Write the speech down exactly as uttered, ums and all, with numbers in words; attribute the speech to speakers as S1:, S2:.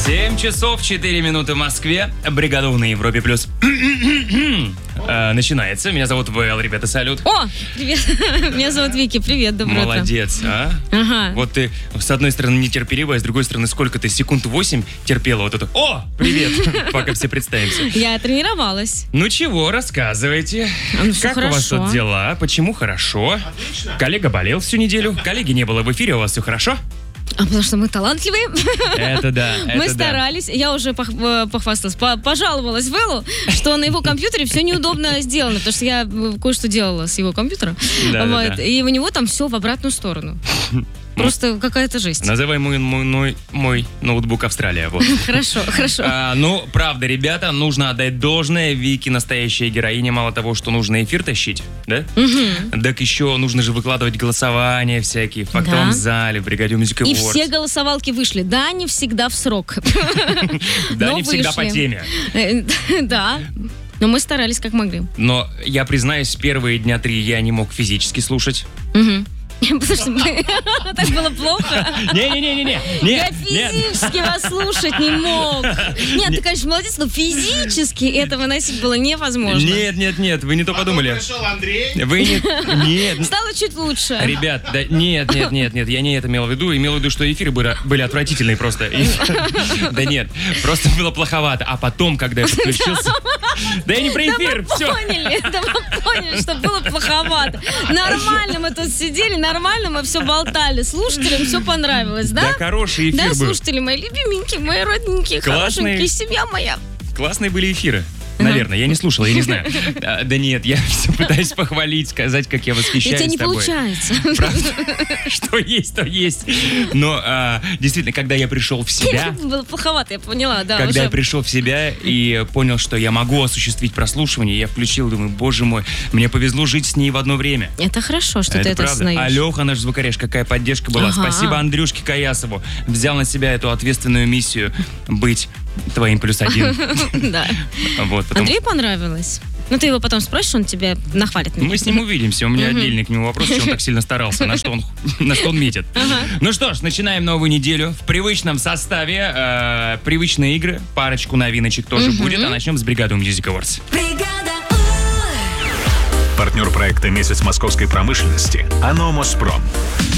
S1: семь часов четыре минуты в Москве. Бригада на Европе плюс. э, начинается. Меня зовут ВЛ, ребята, салют.
S2: О, привет. Меня зовут Вики. Привет, доброе утро.
S1: Молодец, а?
S2: Ага.
S1: Вот ты, с одной стороны, нетерпеливая, с другой стороны, сколько ты секунд восемь терпела вот это. О, привет, пока все представимся.
S2: Я тренировалась.
S1: Ну чего, рассказывайте.
S2: Ну, всё
S1: как у вас
S2: хорошо.
S1: тут дела? Почему хорошо? Отлично. Коллега болел всю неделю. Коллеги не было в эфире, у вас все хорошо?
S2: А потому что мы талантливые.
S1: Это да, это
S2: Мы
S1: да.
S2: старались. Я уже пох- э, похвасталась, по- пожаловалась Вэллу, что на его компьютере все неудобно сделано, потому что я э, кое-что делала с его компьютером.
S1: Да, да,
S2: Вот.
S1: да.
S2: И у него там все в обратную сторону. Просто какая-то жесть.
S1: Называй мой, мой, мой, мой ноутбук Австралия. Вот.
S2: Хорошо, хорошо.
S1: А, ну, правда, ребята, нужно отдать должное. Вики настоящая героиня. Мало того, что нужно эфир тащить, да?
S2: Мгм.
S1: Так еще нужно же выкладывать голосования всякие в фактовом
S2: Да.
S1: зале, в бригаде Music
S2: И
S1: Awards.
S2: все голосовалки вышли. Да, не всегда в срок.
S1: Да,
S2: но
S1: не всегда по
S2: вышли.
S1: теме.
S2: Э, Да. Но мы старались как могли.
S1: Но я признаюсь, первые дня три я не мог физически слушать.
S2: Мгм. Потому что мы- так было плохо.
S1: Не-не-не-не-не.
S2: Я
S1: Нет, нет.
S2: физически вас слушать не мог. Нет, ты, конечно, молодец, но физически это выносить было невозможно.
S1: Нет, нет, нет, вы не то подумали.
S3: Пришел Андрей.
S1: Вы не... Нет.
S2: Стало чуть лучше.
S1: Ребят, да нет, нет, нет, нет, я не это имел в виду. Имел в виду, что эфиры были, были отвратительные просто. И- Да нет, просто было плоховато. А потом, когда я подключился... Да я не про эфир,
S2: Мы
S1: все.
S2: поняли, да мы поняли, что было плоховато. Нормально мы тут сидели, нормально мы все болтали. Слушателям все понравилось, да?
S1: Да хороший эфир
S2: Да,
S1: был.
S2: слушатели мои любименькие, мои родненькие,
S1: Классные.
S2: хорошенькие, семья моя.
S1: Классные были эфиры. Наверное, я не слушал, я не знаю. А, Да нет, я все пытаюсь похвалить, сказать, как я
S2: И у
S1: восхищаюсь
S2: тебя не
S1: тобой.
S2: получается.
S1: Правда? Что есть, то есть. Но а, действительно, когда я пришел в себя,
S2: Было плоховато, я поняла, да.
S1: когда
S2: уже.
S1: я пришел в себя и понял, что я могу осуществить прослушивание, я включил, думаю, боже мой, мне повезло жить с ней в одно время.
S2: Это хорошо, что ты это
S1: правда.
S2: осознаешь.
S1: Алёха, наш звукорежь, какая поддержка была.
S2: Ага.
S1: Спасибо Андрюшке Каясову. Взял на себя эту ответственную миссию быть твоим плюс один.
S2: Да.
S1: Вот, потому
S2: Андрею понравилось. Ну, ты его потом спросишь, он тебя нахвалит.
S1: мы с ним увидимся. У меня отдельный к нему вопрос, что он так сильно старался, на что он, на что он метит. Ну что ж, начинаем новую неделю в привычном составе. э, привычные игры, парочку новиночек тоже будет. А начнем с бригады Music Awards.
S4: Партнер проекта «Месяц московской промышленности» АНО «Моспром».